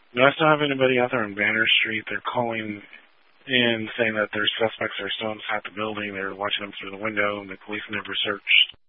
No, I still have anybody out there on Banner Street. They're calling in saying that their suspects are still inside the building. They're watching them through the window, and the police never searched